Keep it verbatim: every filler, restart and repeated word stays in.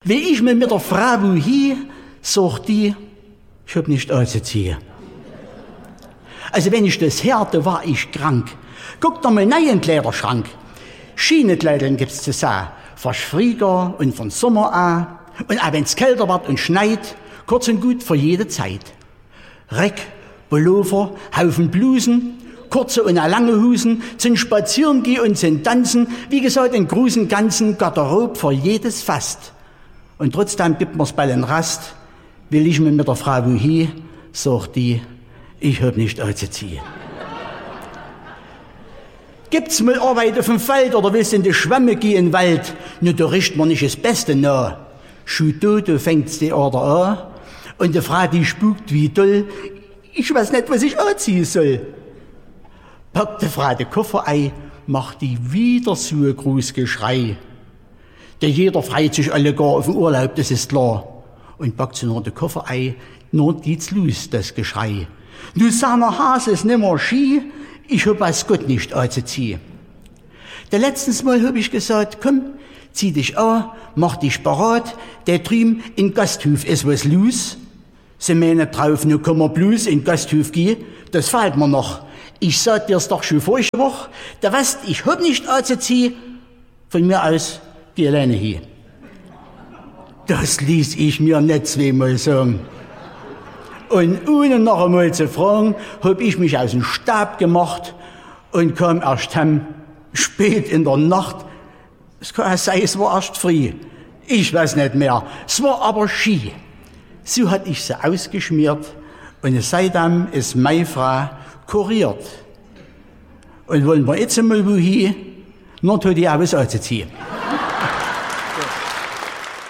Wie ich mir mit der Frau wo hier, sagt die, ich hab nicht anzuziehen. Also wenn ich das hörte, war ich krank. Guckt doch mal in den Kleiderschrank. Schienekleideln gibt's zu sagen. Von Frühjahr und von Sommer an. Und auch wenn's kälter wird und schneit, kurz und gut für jede Zeit. Reck, Pullover, Haufen Blusen, kurze und auch lange Hosen, zum Spazierengehen und zum Tanzen, wie gesagt, einen großen ganzen Garderob für jedes Fast. Und trotzdem gibt mir's bei den Rast, will ich mir mit der Frau wohin, sagt die, ich hab nicht anzuziehen. Gibt's mal Arbeit auf dem Feld oder willst in die Schwemme gehen in den Wald? Nur da richtet man nicht das Beste nach. Schuto, da fängt's die Ader an und die Frau, die spukt wie doll. Ich weiß nicht, was ich anziehen soll. Packt die Frau den Koffer ein, macht die wieder so ein großes Geschrei. Denn jeder freut sich alle gar auf den Urlaub, das ist klar. Und packt sie nur den Koffer ein, nur geht's los, das Geschrei. Du seiner Hase ist nimmer Ski, ich hab als Gott nicht anzuziehen. Der letztens Mal hab ich gesagt, komm, zieh dich an, mach dich parat, der drüben in Gasthof ist was los. Sie meinen drauf, nu kann man bloß in Gasthof gehen, das fehlt mir noch. Ich sag dir's doch schon vorige Woche, der weißt, ich hab nicht anzuziehen, von mir aus, geh alleine hin. Das ließ ich mir nicht zweimal sagen. Und ohne noch einmal zu fragen, hab ich mich aus dem Stab gemacht und kam erst heim, spät in der Nacht. Es kann auch sein, es war erst früh. Ich weiß nicht mehr. Es war aber Ski. So hat ich sie ausgeschmiert und seitdem ist meine Frau kuriert. Und wollen wir jetzt einmal wohin, nur tut die auch was anzuziehen.